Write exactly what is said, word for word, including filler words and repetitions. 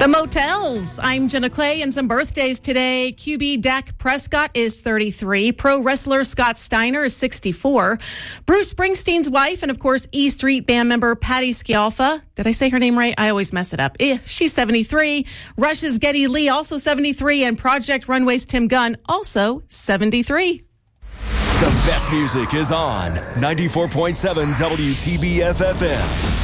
The motels. I'm Jenna Clay, and some birthdays today. Q B Dak Prescott is thirty-three. Pro wrestler Scott Steiner is sixty-four. Bruce Springsteen's wife and, of course, E Street band member Patty Scialfa. Did I say her name right? I always mess it up. Eh, she's seventy-three. Rush's Geddy Lee, also seventy-three. And Project Runway's Tim Gunn, also seventy-three. The best music is on ninety-four point seven W T B F F M.